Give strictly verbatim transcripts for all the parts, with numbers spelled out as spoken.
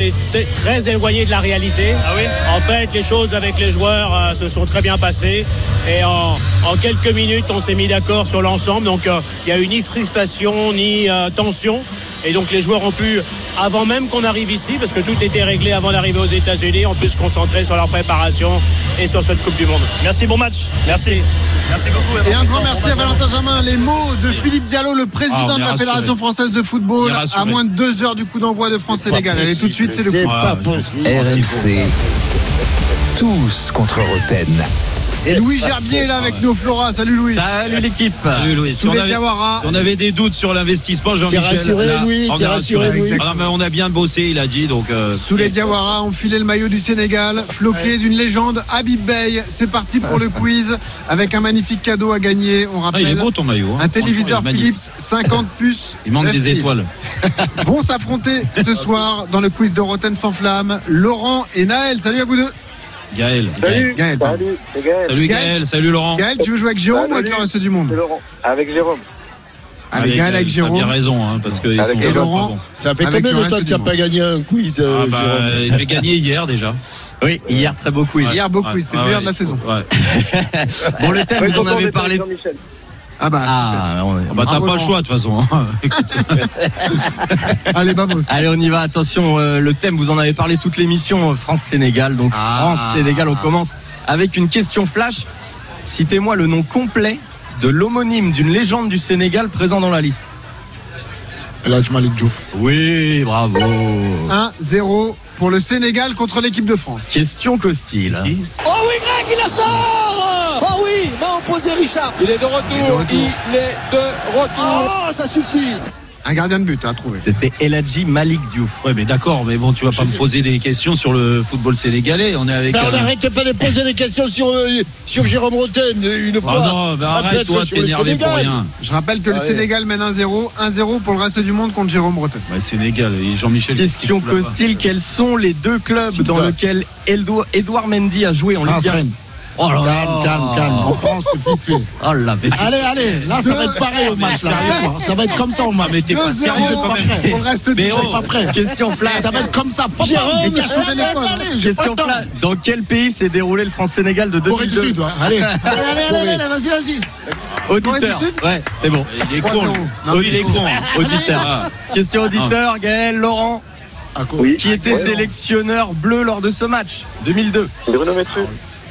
est t- très éloigné de la réalité. Ah oui ? En fait, les choses avec les joueurs euh, se sont très bien passées. Et en, en quelques minutes, on s'est mis d'accord sur l'ensemble. Donc, il euh, y a eu ni crispation, ni euh, tension. Et donc, les joueurs ont pu, avant même qu'on arrive ici, parce que tout était réglé avant d'arriver aux États-Unis, on peut se concentrer sur leur préparation et sur cette Coupe du Monde. Merci, bon match. Merci. Merci beaucoup. Et un grand merci à Valentin Jamin. Les mots de Philippe Diallo, le président Ah, de la Fédération française de football, à moins de deux heures du coup d'envoi de France-Sénégal. Allez, tout de suite, c'est le C'est coup. pas possible. R M C, tous contre Roten. Et Louis Gerbier est là avec nous, Flora. Salut Louis. Salut l'équipe. Salut Louis. Si on, Souley avait, Diawara. si on avait des doutes sur l'investissement, Jean-Michel. T'es rassuré, là, Louis, on t'es est rassuré, Louis. Ah non, mais on a bien bossé, il a dit. Donc, euh, Souley Diawara, enfilé le maillot du Sénégal, floqué d'une légende, Habib Beye. C'est parti pour le quiz avec un magnifique cadeau à gagner. On ah, rappelle. il est beau ton maillot. Hein. Un téléviseur Franchement, il est magnifique. Philips, cinquante puces. Il manque neuf des fils. étoiles. Vont s'affronter ce soir dans le quiz de Roten sans flamme. Laurent et Naël. Salut à vous deux. Gaël. Salut, Gaël, pardon. salut, c'est Gaël. Salut Gaël. Gaël, salut Laurent. Gaël, tu veux jouer avec Jérôme Salut. ou avec le reste du monde? C'est Laurent, avec Jérôme. Avec Gaël, avec T'as Jérôme. bien raison, hein, parce qu'ils sont Avec- Et vraiment Laurent. pas bons. Ça fait Avec combien le de reste temps que du tu n'as monde. pas gagné un quiz, euh, Ah bah, Jérôme j'ai gagné hier déjà. Oui, hier très beau quiz. Hier, beau quiz, c'était le meilleur de la saison. Ouais. Bon, le thème, Ouais, vous en content avez d'être parlé. avec Jean-Michel. Ah bah, Ah, on est- Ah bah, t'as Bravo, pas le Laurent. choix de toute façon. allez, vamos. Allez, on y va. Attention, euh, le thème, vous en avez parlé toute l'émission, euh, France-Sénégal. Donc, Ah. France-Sénégal, on commence avec une question flash. Citez-moi le nom complet de l'homonyme d'une légende du Sénégal présent dans la liste. Là, tu m'as dit Diouf. Oui, bravo. un zéro pour le Sénégal contre l'équipe de France. Question qu'hostile. Oh oui, Greg, il la sort. Oh oui, main opposée, Richard. Il est de retour. Il est de retour. Il est de retour. Oh, ça suffit. Un gardien de but à trouver. C'était Eladji Malik Diouf. Ouais, mais d'accord, mais bon, tu vas pas me poser des questions sur le football sénégalais. On est avec. Mais on euh, n'arrête pas de poser des questions sur, euh, sur Jérôme Roten. Une Ah fois. non, mais ça peut arrête, être toi, sur le t'énerver pour Sénégal. rien. Je rappelle que le Ah ouais. Sénégal mène un zéro. un zéro pour le reste du monde contre Jérôme Breton. Ouais, Sénégal et Jean-Michel. Question qui fout là-bas. qu'hostile. Quels sont les deux clubs Sylvain. dans lesquels Eldo- Edouard Mendy a joué en Ligue Reims, un? Rennes. Oh là là. Calme, calme, calme. En France, c'est vite fait. Oh la bête. Allez, allez, là, ça va être pareil au match. Là. Ça va être comme ça au match. Mais t'es pas deux zéro sérieux quand même. pour le reste du Mais Je monde. suis pas prêt. Question flash. Ça va être comme ça. Papa, Jérôme, mais t'as changé allez, l'école. allez, J'ai pas Question le temps. flash. Dans quel pays s'est déroulé le France-Sénégal de Corée du deux mille Sud, deux? ouais. Allez. Allez, allez, allez, allez, vas-y, vas-y. Corée du Auditeur. Sud Ouais, c'est bon. Il est trois con. zéro. lui. Non, Oh, mais il est ils sont- con. Auditeur. Ah. Question auditeur. Gaël, Laurent, À quoi Oui. qui était Ouais, sélectionneur bleu lors de ce match deux mille deux? Bruno Metsu.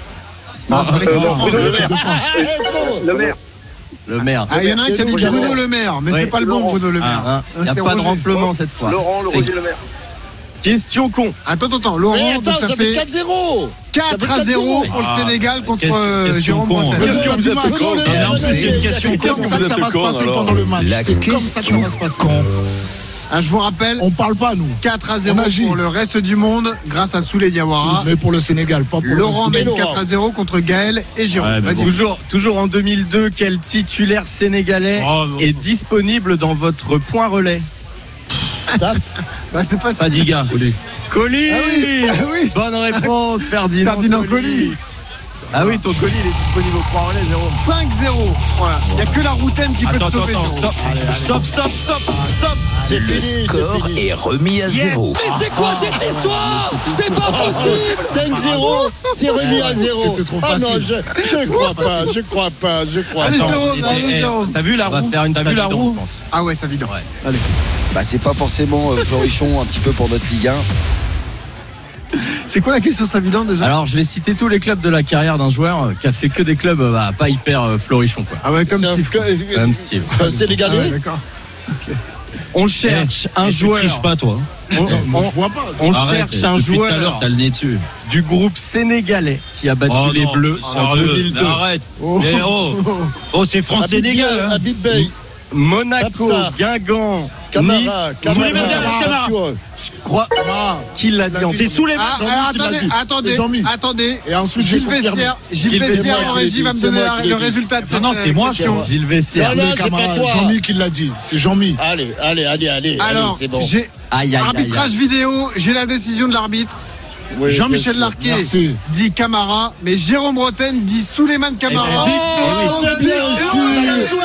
Non, pour l'équipe de Euh, France. Bruno Le L'équipe de Maire. France. Le maire. Le maire. Ah, il y en a un qui a dit Bruno Le Maire, mais Ouais. c'est pas le bon Laurent. Bruno Le Maire. Hein, Il n'y a C'était pas de Roger. renflement cette fois. Laurent, le C'est- Roger Le Maire. Question con. Attends, attends, attends. Mais Laurent, attends, donc ça ça fait fait quatre zéro. quatre à zéro pour le Ah, Sénégal contre question- euh, question Jérôme con. Breton. Qu'est-ce que vous êtes con, Et là, en plus, c'est une question C'est con. comme ça que ça va se passer pendant le match. La C'est comme ça que ça question va se passer. con. Ah, je vous rappelle, On parle pas, nous. quatre à zéro On agit. pour le reste du monde grâce à Souley Diawara. Mais pour le Sénégal, pas pour le Laurent mène Sénégal. quatre à zéro contre Gaël et Jérôme. Ouais, mais Vas-y. bon. Toujours, toujours en deux mille deux, quel titulaire sénégalais Oh, bon. est disponible dans votre point relais? Bah, c'est pas ça. Fadiga. Colis. Ah oui, ah oui. Bonne réponse, Ferdinand, Ferdinand Colis. Ah oui, ton colis il est disponible au point relais, Jérôme. cinq zéro. Voilà. Il n'y a que la routaine qui peut Attends, te attends, sauver. attends, Jérôme. stop. Stop, stop, stop, stop. C'est Le fini, score c'est fini. est remis à zéro. Mais c'est quoi cette histoire? C'est pas possible. cinq zéro, c'est remis à zéro. C'était trop Ah non, facile. je, je crois pas, je crois pas, je crois Allez, pas. Jérôme, Et- allez, et- Jérôme. T'as vu la On va roue? faire une T'as vu la Fabidon, roue? je pense. Ah ouais, ça vide. Ouais. Bah, c'est pas forcément euh, Florichon un petit peu pour notre Ligue un. C'est quoi la question Savidan déjà? Alors, je vais citer tous les clubs de la carrière d'un joueur euh, qui a fait que des clubs euh, bah, pas hyper euh, florichons, quoi. Ah ouais, comme C'est un Steve. fl- Comme Steve. Un Ah ouais, Sénégalais. d'accord. On cherche un Et joueur. Tu triches pas, toi. On, Moi, on- je vois pas. on Arrête. cherche un Depuis tout à l'heure, joueur t'as le nez dessus. du groupe sénégalais qui a battu Oh les non, Bleus en sérieux, deux mille deux. mais arrête. Oh. Eh, oh, oh, c'est France-Sénégal. hein. Habib Bey, Monaco, Absar. Guingamp, Camara, Nice, Souleymane Camara, Camara. tu vois. crois qui l'a dit en C'est sous les mains. Ah, Jean-Mi alors, qui l'a attendez, dit. attendez, C'est Jean-Mi. attendez. Et ensuite, j'ai Gilles confirmé. Vestiaire, Gilles Gilles Vestiaire Vestiaire, en qui l'a régie dit, va me c'est donner moi la- qui le l'ai dit. résultat de cette Non, non, c'est moi, question. Gilles Vestiaire. Le Non, non, c'est pas camarade, toi. Jean-Mi qui l'a dit. C'est Jean-Mi. Allez, allez, allez, allez. Alors, allez, c'est bon. j'ai Aïe, aïe, aïe, arbitrage aïe. vidéo, j'ai la décision de l'arbitre. Oui, Jean-Michel Larquet merci. dit Camara, mais Jérôme Roten dit Souleymane Camara. Eh ben, oh, oh, bien sûr,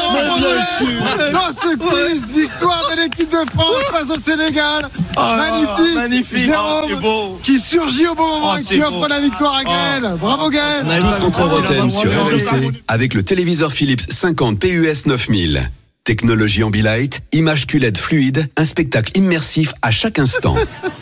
dans ce quiz, victoire de l'équipe de France face au Sénégal. Oh, magnifique, magnifique. Jérôme oh, qui surgit au bon moment oh, et qui offre beau. la victoire à Gaël. Oh. Bravo Gaël. Tous contre Roten sur R M C avec le téléviseur Philips cinquante P U S neuf mille. Technologie Ambilight, image Q L E D fluide, un spectacle immersif à chaque instant.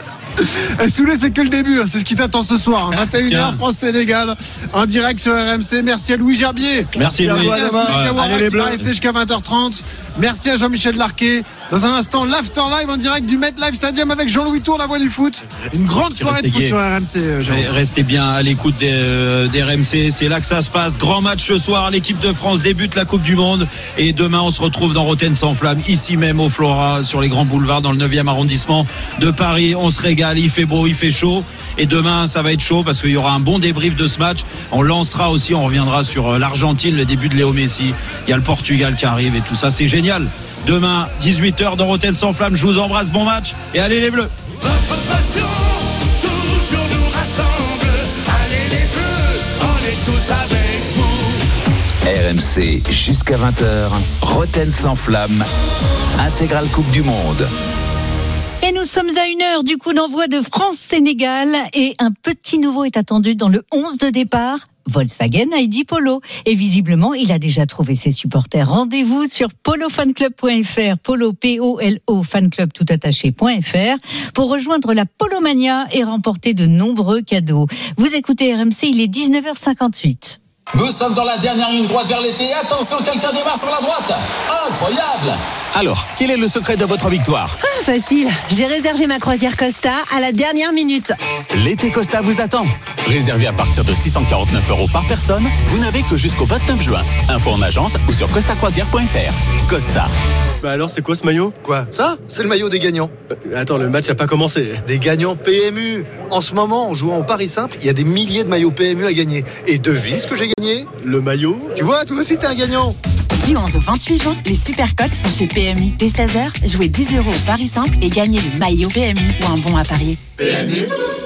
Et Soulé, c'est que le début, c'est ce qui t'attend ce soir, hein. vingt et une heures France-Sénégal, en direct sur R M C. Merci à Louis Gerbier. Merci Louis. Merci à Louis Gerbier qui va rester jusqu'à vingt heures trente. Merci à Jean-Michel Larquet. Dans un instant, l'After Live en direct du MetLife Stadium avec Jean-Louis Tour, la voix du foot. Une grande soirée de foot sur R M C. Jean. Restez bien à l'écoute des, euh, des R M C, c'est là que ça se passe. Grand match ce soir, l'équipe de France débute la Coupe du Monde. Et demain, on se retrouve dans Roten sans flamme, ici même au Flora, sur les grands boulevards, dans le neuvième arrondissement de Paris. On se régale, il fait beau, il fait chaud. Et demain, ça va être chaud parce qu'il y aura un bon débrief de ce match. On lancera aussi, on reviendra sur l'Argentine, le début de Léo Messi. Il y a le Portugal qui arrive et tout ça, c'est génial. Demain, dix-huit heures dans Roten sans flamme. Je vous embrasse, bon match et allez les Bleus. Votre passion, toujours nous rassemble. Allez les Bleus, on est tous avec vous. R M C jusqu'à vingt heures. Roten sans flamme. Intégrale Coupe du Monde. Et nous sommes à une heure du coup d'envoi de France-Sénégal et un petit nouveau est attendu dans le onze de départ. Volkswagen Heidi Polo. Et visiblement, il a déjà trouvé ses supporters. Rendez-vous sur polo fan club point f r, polo, P O L O, fanclub tout attaché point f r, pour rejoindre la Polomania et remporter de nombreux cadeaux. Vous écoutez R M C, il est dix-neuf heures cinquante-huit. Nous sommes dans la dernière ligne droite vers l'été. Attention, quelqu'un démarre sur la droite. Incroyable! Alors, quel est le secret de votre victoire? Ah, facile. J'ai réservé ma croisière Costa à la dernière minute. L'été Costa vous attend. Réservé à partir de six cent quarante-neuf euros par personne, vous n'avez que jusqu'au vingt-neuf juin. Info en agence ou sur costa croisière point f r. Costa. Bah alors, c'est quoi ce maillot? Quoi? Ça? C'est le maillot des gagnants. Euh, attends, le match n'a pas commencé. Des gagnants P M U. En ce moment, en jouant au Paris Simple, il y a des milliers de maillots P M U à gagner. Et devine ce que j'ai gagné? Le maillot? Tu vois, toi aussi t'es un gagnant. Du onze au vingt-huit juin, les super cotes sont chez P M U. Dès seize heures, jouez dix euros au Paris Simple et gagnez le maillot P M U ou un bon à parier. P M U.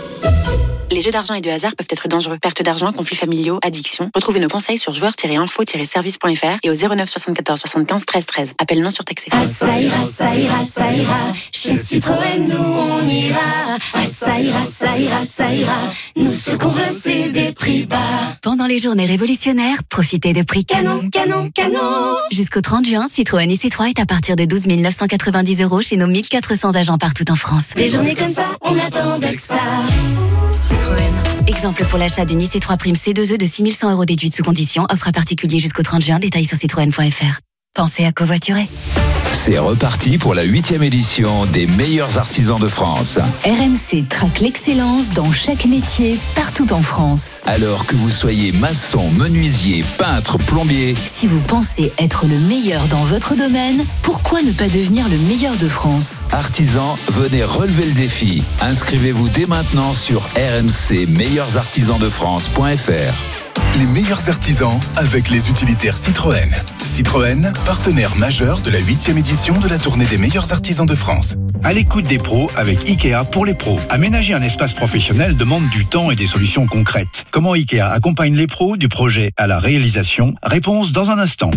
Les jeux d'argent et de hasard peuvent être dangereux. Perte d'argent, conflits familiaux, addiction. Retrouvez nos conseils sur joueurs tiret info tiret service point f r et au zéro neuf soixante-quatorze soixante-quinze treize treize. Appel non surtaxé. Ah ça ira, ça ira, ça ira. Chez Citroën, nous on ira. Ah ça ira, ça ira, ça ira. Nous ce qu'on veut c'est des prix bas. Pendant les journées révolutionnaires, profitez de prix canon, canon, canon. Jusqu'au trente juin, Citroën e C trois est à partir de douze mille neuf cent quatre-vingt-dix euros chez nos mille quatre cents agents partout en France. Des journées comme ça, on attendait que ça. Citroën. Exemple pour l'achat d'une i C trois Prime C deux E de six mille cent euros déduite sous condition. Offre à particulier jusqu'au trente juin. Détails sur citroën point f r. Pensez à covoiturer. C'est reparti pour la huitième édition des meilleurs artisans de France. R M C traque l'excellence dans chaque métier, partout en France. Alors que vous soyez maçon, menuisier, peintre, plombier. Si vous pensez être le meilleur dans votre domaine, pourquoi ne pas devenir le meilleur de France? Artisans, venez relever le défi. Inscrivez-vous dès maintenant sur r m c meilleurs artisans de france point f r. Les meilleurs artisans avec les utilitaires Citroën. Citroën, partenaire majeur de la huitième édition de la tournée des meilleurs artisans de France. À l'écoute des pros avec Ikea pour les pros. Aménager un espace professionnel demande du temps et des solutions concrètes. Comment Ikea accompagne les pros du projet à la réalisation? Réponse dans un instant.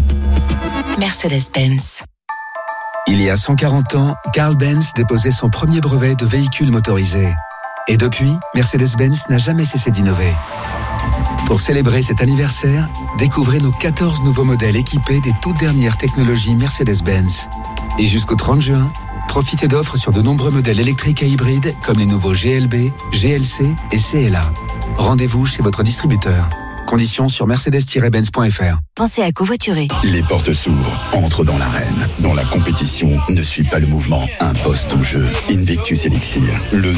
Mercedes-Benz. Il y a cent quarante ans, Carl Benz déposait son premier brevet de véhicule motorisé. Et depuis, Mercedes-Benz n'a jamais cessé d'innover. Pour célébrer cet anniversaire, découvrez nos quatorze nouveaux modèles équipés des toutes dernières technologies Mercedes-Benz. Et jusqu'au trente juin, profitez d'offres sur de nombreux modèles électriques et hybrides comme les nouveaux G L B, G L C et C L A. Rendez-vous chez votre distributeur. Conditions sur mercedes tiret benz point f r. Pensez à covoiturer. Les portes s'ouvrent, entre dans l'arène. Dans la compétition, ne suit pas le mouvement, impose ton jeu. Invictus Elixir, le